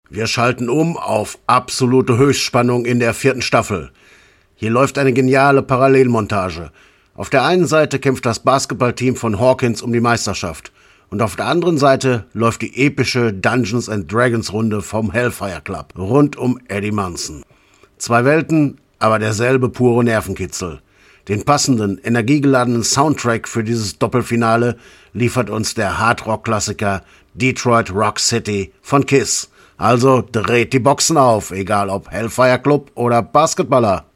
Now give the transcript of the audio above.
Wir schalten um auf absolute Höchstspannung in der 4. Staffel. Hier läuft eine geniale Parallelmontage. Auf der einen Seite kämpft das Basketballteam von Hawkins um die Meisterschaft. Und auf der anderen Seite läuft die epische Dungeons & Dragons Runde vom Hellfire Club rund um Eddie Munson. 2 Welten, aber derselbe pure Nervenkitzel. Den passenden, energiegeladenen Soundtrack für dieses Doppelfinale liefert uns der Hardrock-Klassiker Detroit Rock City von KISS. Also dreht die Boxen auf, egal ob Hellfire Club oder Basketballer.